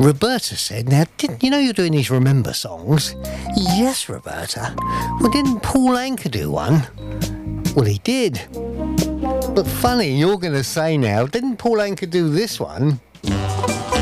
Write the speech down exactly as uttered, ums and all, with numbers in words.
Roberta said, now, didn't you know you're doing these Remember songs? Yes, Roberta. Well, didn't Paul Anka do one? Well, he did. But funny, you're going to say now, didn't Paul Anka do this one?